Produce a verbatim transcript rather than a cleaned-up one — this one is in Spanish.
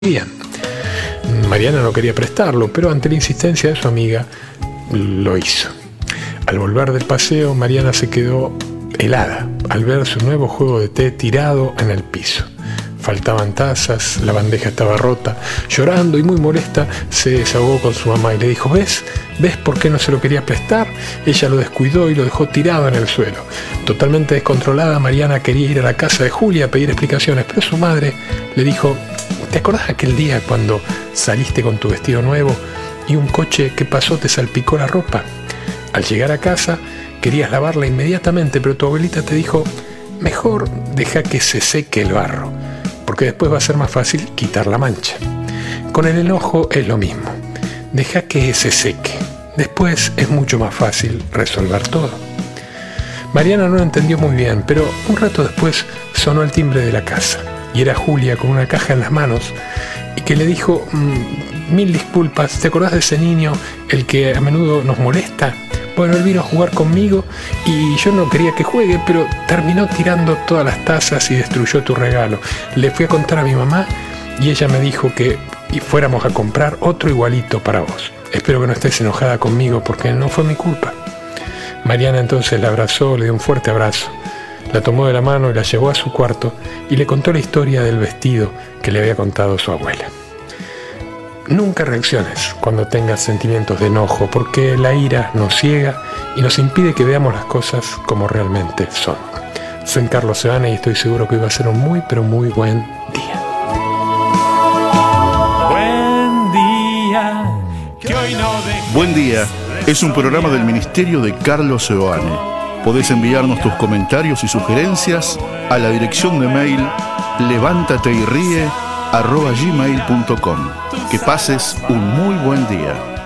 Bien. Mariana no quería prestarlo, pero ante la insistencia de su amiga, lo hizo. Al volver del paseo, Mariana se quedó helada al ver su nuevo juego de té tirado en el piso. Faltaban tazas, la bandeja estaba rota. Llorando y muy molesta, se desahogó con su mamá y le dijo: ¿Ves? ¿Ves por qué no se lo quería prestar? Ella lo descuidó y lo dejó tirado en el suelo. Totalmente descontrolada, Mariana quería ir a la casa de Julia a pedir explicaciones, pero su madre le dijo: ¿te acordás aquel día cuando saliste con tu vestido nuevo y un coche que pasó te salpicó la ropa? Al llegar a casa querías lavarla inmediatamente, pero tu abuelita te dijo: mejor deja que se seque el barro, porque después va a ser más fácil quitar la mancha. Con el enojo es lo mismo. Deja que se seque. Después es mucho más fácil resolver todo. Mariana no lo entendió muy bien, pero un rato después sonó el timbre de la casa. Y era Julia con una caja en las manos y que le dijo: mmm, mil disculpas, ¿te acordás de ese niño, el que a menudo nos molesta? Bueno, él vino a jugar conmigo y yo no quería que juegue, pero terminó tirando todas las tazas y destruyó tu regalo. Le fui a contar a mi mamá y ella me dijo que fuéramos a comprar otro igualito para vos. Espero que no estés enojada conmigo porque no fue mi culpa. Mariana entonces la abrazó, le dio un fuerte abrazo. La tomó de la mano y la llevó a su cuarto y le contó la historia del vestido que le había contado su abuela. Nunca reacciones cuando tengas sentimientos de enojo, porque la ira nos ciega y nos impide que veamos las cosas como realmente son. Soy Carlos Seoane y estoy seguro que hoy va a ser un muy, pero muy buen día. Buen día, que hoy no dejes. Buen día es un programa del Ministerio de Carlos Seoane. Podés enviarnos tus comentarios y sugerencias a la dirección de mail levántate y ríe arroba gmail punto com. Que pases un muy buen día.